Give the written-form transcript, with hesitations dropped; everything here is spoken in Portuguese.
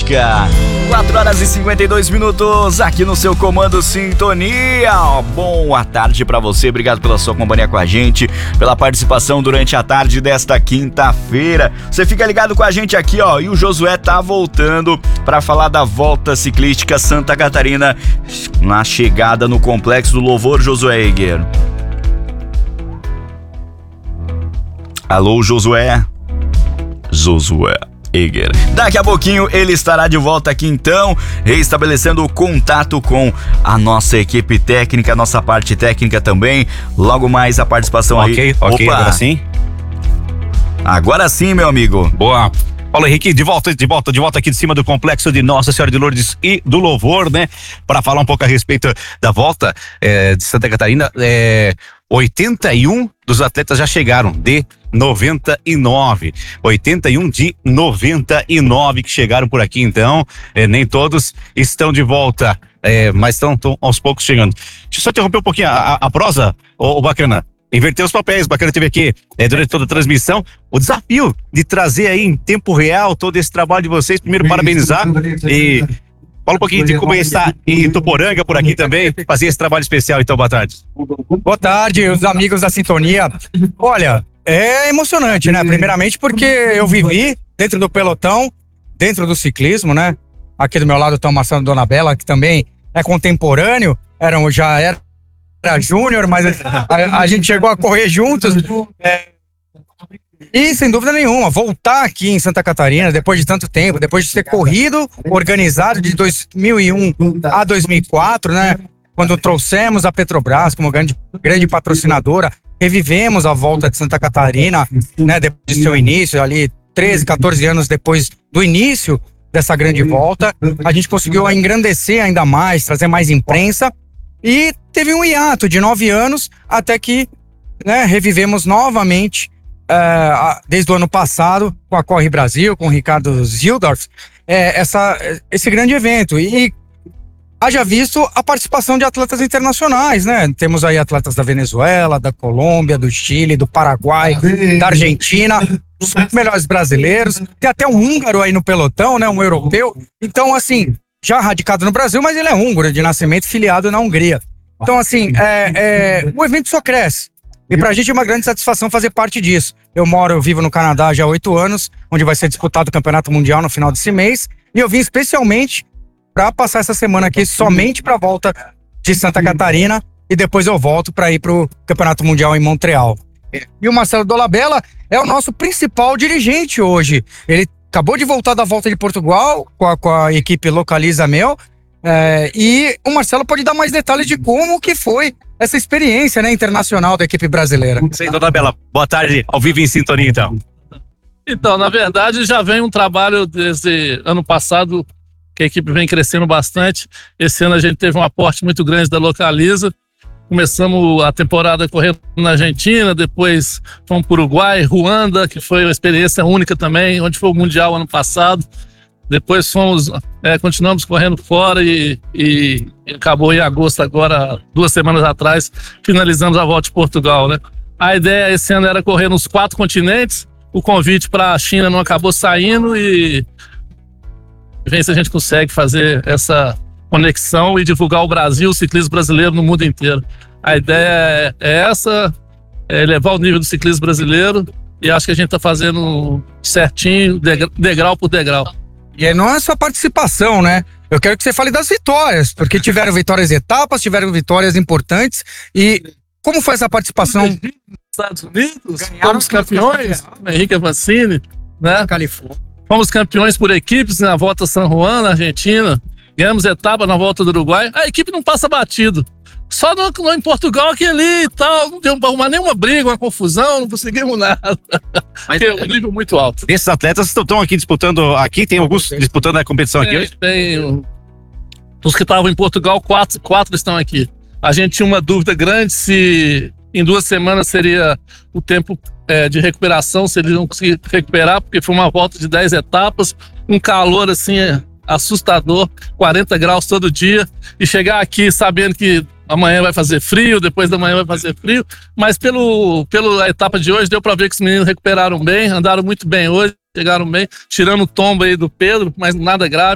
ciclística. 4h52 aqui no seu comando Sintonia. Boa tarde pra você, obrigado pela sua companhia com a gente, pela participação durante a tarde desta quinta-feira. Você fica ligado com a gente aqui, ó, e o Josué tá voltando pra falar da Volta Ciclística Santa Catarina na chegada no Complexo do Louvor. Josué Eger. Alô, Josué Eger. Daqui a pouquinho ele estará de volta aqui então, reestabelecendo o contato com a nossa equipe técnica, a nossa parte técnica também. Logo mais a participação aí. Ok, Agora sim, meu amigo. Boa. Paulo Henrique, de volta aqui de cima do Complexo de Nossa Senhora de Lourdes e do Louvor, né? Para falar um pouco a respeito da volta de Santa Catarina. 81 dos atletas já chegaram de 99. 81 de 99 que chegaram por aqui, então. Nem todos estão de volta, mas estão aos poucos chegando. Deixa eu só interromper um pouquinho a prosa, ô Bacana. Inverter os papéis, Bacana teve aqui durante toda a transmissão o desafio de trazer aí em tempo real todo esse trabalho de vocês. Primeiro, parabenizar e fala um pouquinho de como está em Ituporanga por aqui também, fazer esse trabalho especial. Então, boa tarde. Boa tarde, os amigos da Sintonia. Olha, é emocionante, né? Primeiramente porque eu vivi dentro do pelotão, dentro do ciclismo, né? Aqui do meu lado está o Marcelo Dona Bela, que também é contemporâneo, já era júnior, mas a gente chegou a correr juntos. E sem dúvida nenhuma, voltar aqui em Santa Catarina depois de tanto tempo, depois de ter corrido organizado de 2001 a 2004, né? Quando trouxemos a Petrobras como grande patrocinadora, revivemos a volta de Santa Catarina, né? Depois de seu início, ali 13, 14 anos depois do início dessa grande volta, a gente conseguiu engrandecer ainda mais, trazer mais imprensa. E teve um hiato de 9 anos até que, né, revivemos novamente, desde o ano passado, com a Corre Brasil, com o Ricardo Zildorf, esse grande evento. E haja visto a participação de atletas internacionais, né? Temos aí atletas da Venezuela, da Colômbia, do Chile, do Paraguai, da Argentina, os melhores brasileiros. Tem até um húngaro aí no pelotão, né? Um europeu. Então, assim, já radicado no Brasil, mas ele é húngaro de nascimento, filiado na Hungria. Então, assim, o evento só cresce. E pra gente é uma grande satisfação fazer parte disso. Eu vivo no Canadá já há 8 anos, onde vai ser disputado o Campeonato Mundial no final desse mês. E eu vim especialmente para passar essa semana aqui somente para a volta de Santa Catarina, e depois eu volto para ir pro Campeonato Mundial em Montreal. E o Marcelo Dolabella é o nosso principal dirigente hoje. Ele acabou de voltar da volta de Portugal com a equipe Localiza Mel, e o Marcelo pode dar mais detalhes de como que foi essa experiência, né, internacional da equipe brasileira. Sim, Dolabella, boa tarde, ao vivo em Sintonia, então. Então, na verdade, já vem um trabalho desde ano passado, que a equipe vem crescendo bastante. Esse ano a gente teve um aporte muito grande da Localiza. Começamos a temporada correndo na Argentina, depois fomos para o Uruguai, Ruanda, que foi uma experiência única também, onde foi o Mundial ano passado. Depois continuamos correndo fora e acabou em agosto agora, 2 semanas atrás, finalizamos a volta de Portugal, né? A ideia esse ano era correr nos 4 continentes. O convite para a China não acabou saindo e ver se a gente consegue fazer essa conexão e divulgar o Brasil, o ciclismo brasileiro no mundo inteiro. A ideia é essa, elevar o nível do ciclismo brasileiro, e acho que a gente está fazendo certinho, degrau por degrau. E não é só participação, né? Eu quero que você fale das vitórias, porque tiveram vitórias etapas, tiveram vitórias importantes. E como foi essa participação? Estados Unidos, fomos campeões, Henrique Avancini, né? Califórnia. Fomos campeões por equipes na Volta San Juan, na Argentina. Ganhamos etapa na Volta do Uruguai. A equipe não passa batido. Só em Portugal, aqui ali e tal. Não deu nenhuma briga, uma confusão, não conseguimos nada. Mas é um nível muito alto. Esses atletas estão aqui disputando aqui? Tem alguns disputando a competição aqui hoje? Tem. Os que estavam em Portugal, 4 estão aqui. A gente tinha uma dúvida grande se em 2 semanas seria o tempo de recuperação, se eles não conseguiram recuperar, porque foi uma volta de 10 etapas, um calor assim assustador, 40 graus todo dia, e chegar aqui sabendo que amanhã vai fazer frio, depois da manhã vai fazer frio, mas pela etapa de hoje deu para ver que os meninos recuperaram bem, andaram muito bem hoje, chegaram bem, tirando o tombo aí do Pedro, mas nada grave.